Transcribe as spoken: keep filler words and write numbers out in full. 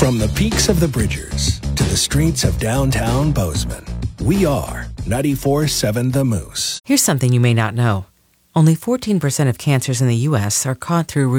From the peaks of the Bridgers to the streets of downtown Bozeman, we are ninety-four point seven The Moose. Here's something you may not know. Only fourteen percent of cancers in the U S are caught through